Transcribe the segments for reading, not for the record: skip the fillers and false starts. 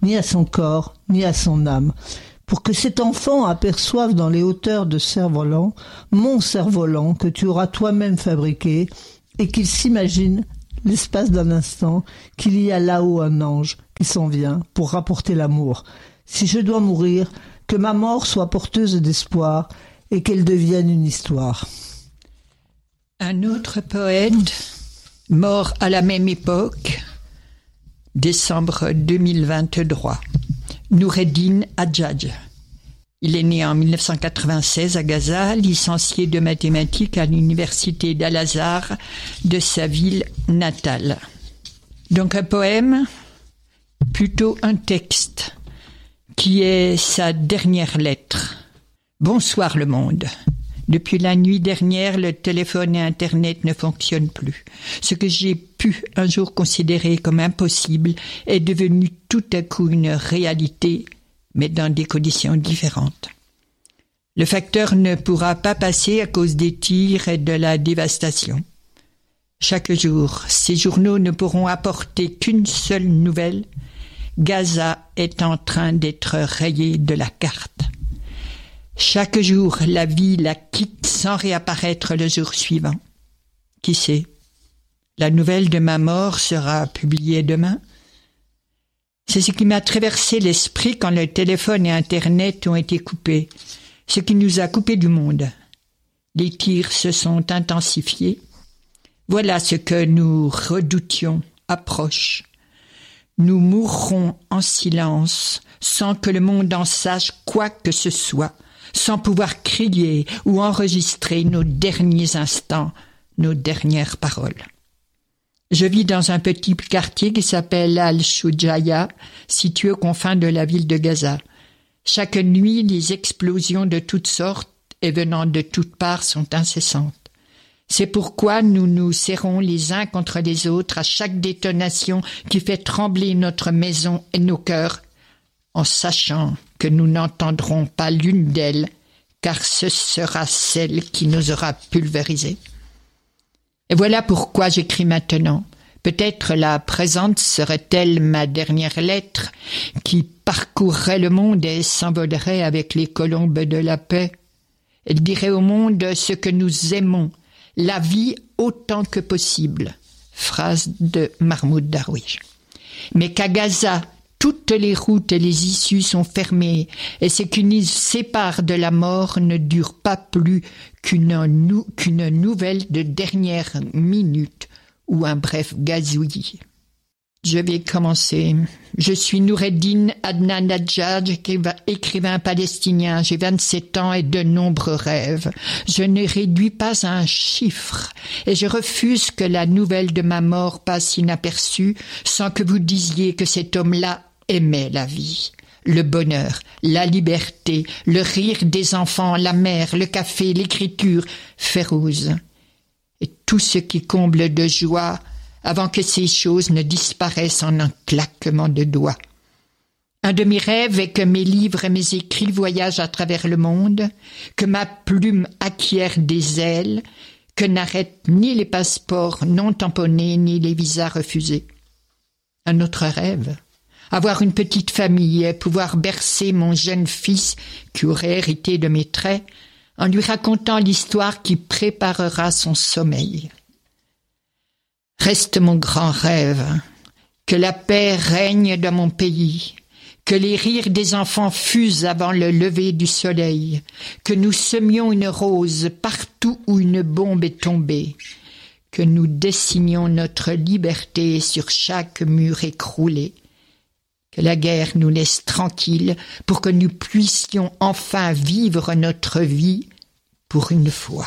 ni à son corps, ni à son âme. Pour que cet enfant aperçoive dans les hauteurs de cerf-volant, mon cerf-volant que tu auras toi-même fabriqué, et qu'il s'imagine, l'espace d'un instant, qu'il y a là-haut un ange qui s'en vient pour rapporter l'amour. Si je dois mourir, que ma mort soit porteuse d'espoir et qu'elle devienne une histoire. Un autre poète, mort à la même époque, décembre 2023, Noureddin Hadjadj. Il est né en 1996 à Gaza, licencié de mathématiques à l'université d'Al-Azhar de sa ville natale. Donc un poème, plutôt un texte, qui est sa dernière lettre. Bonsoir le monde. Depuis la nuit dernière, le téléphone et Internet ne fonctionnent plus. Ce que j'ai pu un jour considérer comme impossible est devenu tout à coup une réalité, mais dans des conditions différentes. Le facteur ne pourra pas passer à cause des tirs et de la dévastation. Chaque jour, ces journaux ne pourront apporter qu'une seule nouvelle. Gaza est en train d'être rayée de la carte. Chaque jour, la vie la quitte sans réapparaître le jour suivant. Qui sait? La nouvelle de ma mort sera publiée demain. C'est ce qui m'a traversé l'esprit quand le téléphone et Internet ont été coupés, ce qui nous a coupés du monde. Les tirs se sont intensifiés. Voilà ce que nous redoutions approche. Nous mourrons en silence, sans que le monde en sache quoi que ce soit, sans pouvoir crier ou enregistrer nos derniers instants, nos dernières paroles. Je vis dans un petit quartier qui s'appelle Al-Shujaya, situé aux confins de la ville de Gaza. Chaque nuit, les explosions de toutes sortes et venant de toutes parts sont incessantes. C'est pourquoi nous nous serrons les uns contre les autres à chaque détonation qui fait trembler notre maison et nos cœurs, en sachant que nous n'entendrons pas l'une d'elles, car ce sera celle qui nous aura pulvérisés. Et voilà pourquoi j'écris maintenant. Peut-être la présente serait-elle ma dernière lettre, qui parcourrait le monde et s'envolerait avec les colombes de la paix. Elle dirait au monde ce que nous aimons, la vie autant que possible. Phrase de Mahmoud Darwish. Mais qu'à Gaza, toutes les routes et les issues sont fermées, et ce qui nous sépare de la mort ne dure pas plus qu'une nouvelle de dernière minute ou un bref gazouillis. Je vais commencer. Je suis Noureddin Adnan Hadjadj, écrivain palestinien. J'ai 27 ans et de nombreux rêves. Je ne réduis pas à un chiffre et je refuse que la nouvelle de ma mort passe inaperçue sans que vous disiez que cet homme-là aimait la vie, le bonheur, la liberté, le rire des enfants, la mer, le café, l'écriture, Férouz. Et tout ce qui comble de joie avant que ces choses ne disparaissent en un claquement de doigts. Un de mes rêves est que mes livres et mes écrits voyagent à travers le monde, que ma plume acquiert des ailes, que n'arrêtent ni les passeports non tamponnés ni les visas refusés. Un autre rêve, avoir une petite famille et pouvoir bercer mon jeune fils qui aurait hérité de mes traits en lui racontant l'histoire qui préparera son sommeil. Reste mon grand rêve, que la paix règne dans mon pays, que les rires des enfants fusent avant le lever du soleil, que nous semions une rose partout où une bombe est tombée, que nous dessinions notre liberté sur chaque mur écroulé, que la guerre nous laisse tranquilles pour que nous puissions enfin vivre notre vie pour une fois.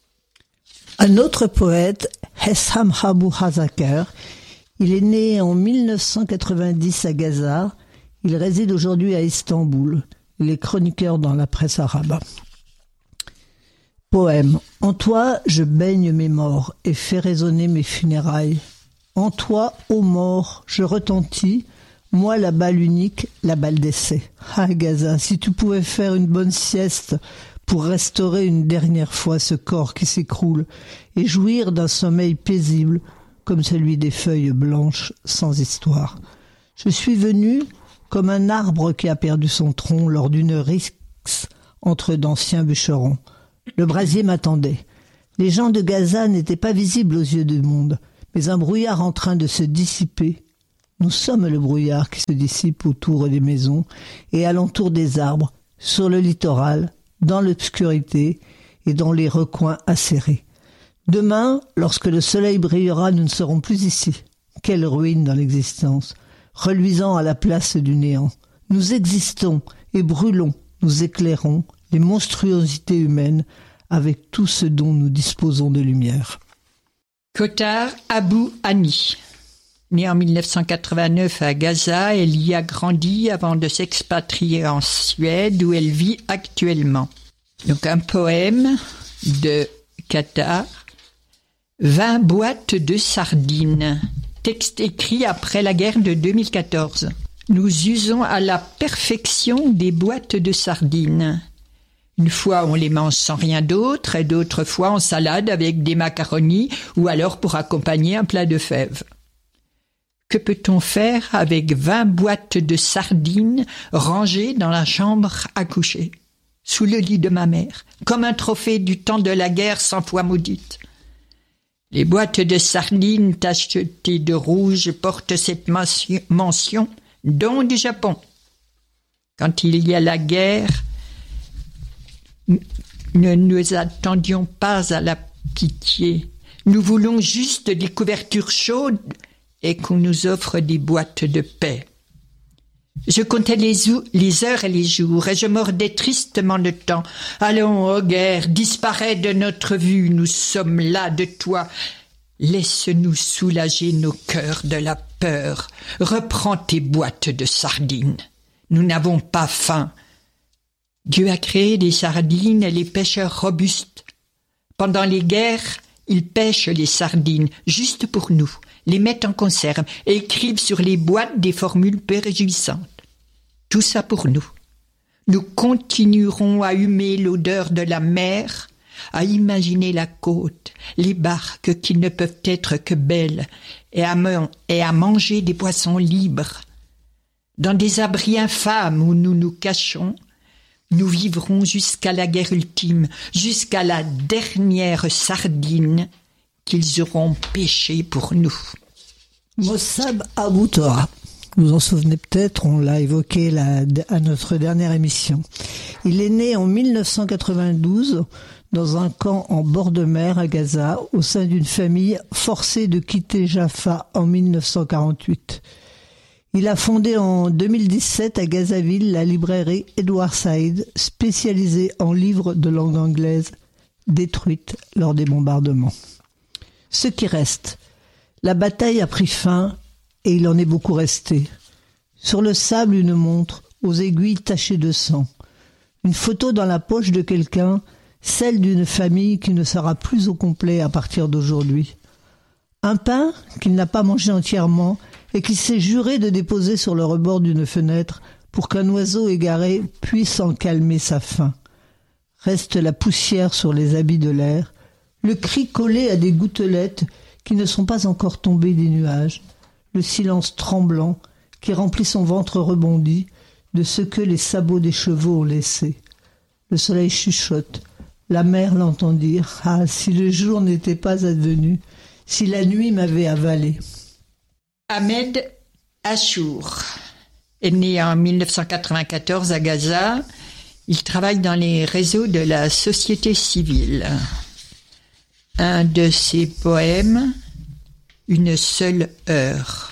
Un autre poète, Hessam Abu Hazaker, il est né en 1990 à Gaza. Il réside aujourd'hui à Istanbul. Il est chroniqueur dans la presse arabe. Poème. En toi, je baigne mes morts et fais résonner mes funérailles. En toi, ô mort, je retentis, moi la balle unique, la balle d'essai. Ah Gaza, si tu pouvais faire une bonne sieste pour restaurer une dernière fois ce corps qui s'écroule et jouir d'un sommeil paisible comme celui des feuilles blanches sans histoire. Je suis venu comme un arbre qui a perdu son tronc lors d'une rixe entre d'anciens bûcherons. Le brasier m'attendait. Les gens de Gaza n'étaient pas visibles aux yeux du monde, mais un brouillard en train de se dissiper. Nous sommes le brouillard qui se dissipe autour des maisons et alentour des arbres, sur le littoral, dans l'obscurité et dans les recoins acérés. Demain, lorsque le soleil brillera, nous ne serons plus ici. Quelle ruine dans l'existence, reluisant à la place du néant. Nous existons et brûlons, nous éclairons les monstruosités humaines avec tout ce dont nous disposons de lumière. Kothar Abou Hani. Née en 1989 à Gaza, elle y a grandi avant de s'expatrier en Suède où elle vit actuellement. Donc un poème de Kothar, 20 boîtes de sardines, texte écrit après la guerre de 2014. Nous usons à la perfection des boîtes de sardines. Une fois, on les mange sans rien d'autre, et d'autres fois en salade avec des macaronis ou alors pour accompagner un plat de fèves. Que peut-on faire avec 20 boîtes de sardines rangées dans la chambre à coucher, sous le lit de ma mère, comme un trophée du temps de la guerre 100 fois maudite? Les boîtes de sardines tachetées de rouge portent cette mention « don du Japon ». Quand il y a la guerre, ne nous attendions pas à la pitié. Nous voulons juste des couvertures chaudes et qu'on nous offre des boîtes de paix. Je comptais les heures et les jours et je mordais tristement le temps. Allons, ô guerre, disparais de notre vue, nous sommes là de toi. Laisse-nous soulager nos cœurs de la peur. Reprends tes boîtes de sardines. Nous n'avons pas faim. Dieu a créé des sardines et les pêcheurs robustes. Pendant les guerres, ils pêchent les sardines, juste pour nous, les mettent en conserve et écrivent sur les boîtes des formules peu réjouissantes. Tout ça pour nous. Nous continuerons à humer l'odeur de la mer, à imaginer la côte, les barques qui ne peuvent être que belles, et à manger des poissons libres. Dans des abris infâmes où nous nous cachons, nous vivrons jusqu'à la guerre ultime, jusqu'à la dernière sardine qu'ils auront pêchée pour nous. Mossab Abou Torah. Vous vous en souvenez peut-être, on l'a évoqué à notre dernière émission. Il est né en 1992 dans un camp en bord de mer à Gaza, au sein d'une famille forcée de quitter Jaffa en 1948. Il a fondé en 2017 à Gazaville la librairie Edward Said, spécialisée en livres de langue anglaise détruites lors des bombardements. Ce qui reste, la bataille a pris fin et il en est beaucoup resté. Sur le sable, une montre aux aiguilles tachées de sang. Une photo dans la poche de quelqu'un, celle d'une famille qui ne sera plus au complet à partir d'aujourd'hui. Un pain qu'il n'a pas mangé entièrement et qu'il s'est juré de déposer sur le rebord d'une fenêtre pour qu'un oiseau égaré puisse en calmer sa faim. Reste la poussière sur les habits de l'air, le cri collé à des gouttelettes qui ne sont pas encore tombées des nuages, le silence tremblant qui remplit son ventre rebondi de ce que les sabots des chevaux ont laissé. Le soleil chuchote, la mer l'entend dire « Ah, si le jour n'était pas advenu, si la nuit m'avait avalé !» Ahmed Achour est né en 1994 à Gaza. Il travaille dans les réseaux de la société civile. Un de ses poèmes, Une seule heure.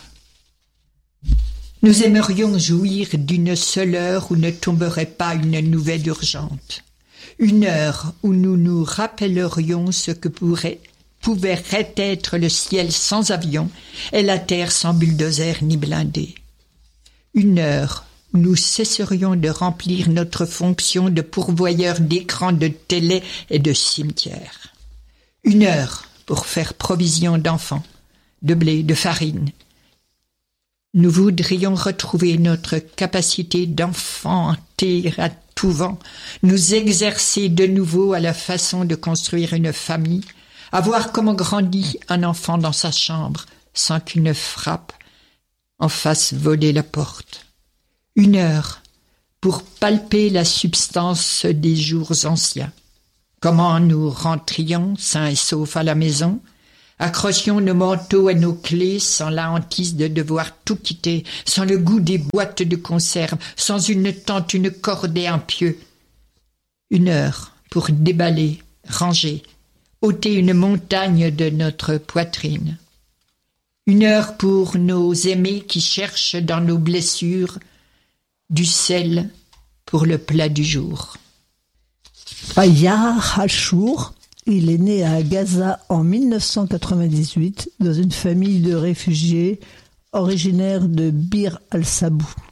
Nous aimerions jouir d'une seule heure où ne tomberait pas une nouvelle urgente. Une heure où nous nous rappellerions ce que pourrait être le ciel sans avion et la terre sans bulldozer ni blindé. Une heure où nous cesserions de remplir notre fonction de pourvoyeur d'écrans de télé et de cimetières. Une heure pour faire provision d'enfants, de blé, de farine. Nous voudrions retrouver notre capacité d'enfanter à tout vent, nous exercer de nouveau à la façon de construire une famille, à voir comment grandit un enfant dans sa chambre sans qu'une frappe en fasse voler la porte. 1 heure pour palper la substance des jours anciens. Comment nous rentrions sains et saufs à la maison, accrochions nos manteaux à nos clés sans la hantise de devoir tout quitter, sans le goût des boîtes de conserve, sans une tente, une corde et un pieu. 1 heure pour déballer, ranger, ôter une montagne de notre poitrine. 1 heure pour nos aimés qui cherchent dans nos blessures du sel pour le plat du jour. Ayar Hachour, il est né à Gaza en 1998 dans une famille de réfugiés originaires de Bir al-Sabou.